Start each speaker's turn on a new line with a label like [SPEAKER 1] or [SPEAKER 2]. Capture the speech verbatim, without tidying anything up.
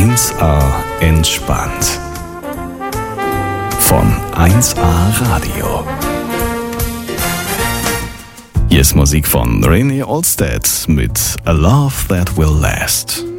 [SPEAKER 1] eins A entspannt. Von eins A Radio. Hier ist Musik von René Olstedt mit A Love That Will Last.